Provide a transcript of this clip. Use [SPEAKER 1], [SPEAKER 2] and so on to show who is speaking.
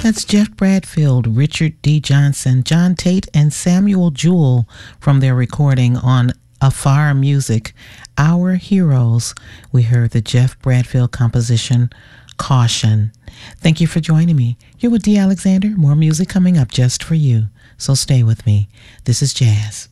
[SPEAKER 1] That's Jeff Bradfield, Richard D. Johnson, John Tate, and Samuel Jewell from their recording on Afar Music, Our Heroes. We heard the Jeff Bradfield composition, Caution. Thank you for joining me. You're with Dee Alexander. More music coming up just for you. So stay with me. This is Jazz.